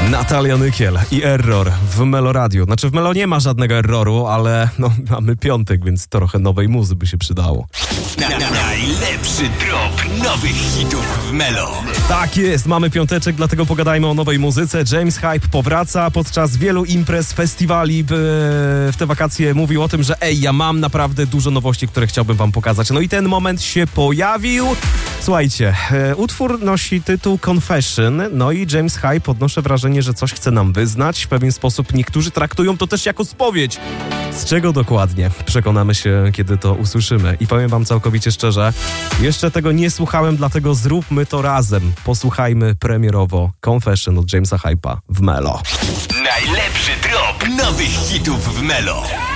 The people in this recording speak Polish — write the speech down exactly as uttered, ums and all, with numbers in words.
Natalia Nykiel i Error w Melo Radio. Znaczy w Melo nie ma żadnego erroru, ale no mamy piątek, więc trochę nowej muzy by się przydało. Na, na, najlepszy drop nowych hitów w Melo. Tak jest, mamy piąteczek, dlatego pogadajmy o nowej muzyce. James Hype powraca podczas wielu imprez, festiwali w te wakacje. Mówił o tym, że ej, ja mam naprawdę dużo nowości, które chciałbym wam pokazać. No i ten moment się pojawił. Słuchajcie, utwór nosi tytuł Confession, no i James Hype, odnoszę wrażenie, że coś chce nam wyznać. W pewien sposób niektórzy traktują to też jako spowiedź. Z czego dokładnie? Przekonamy się, kiedy to usłyszymy. I powiem wam całkowicie szczerze, jeszcze tego nie słuchałem, dlatego zróbmy to razem. Posłuchajmy premierowo Confession od Jamesa Hype'a w Melo. Najlepszy drop nowych hitów w Melo.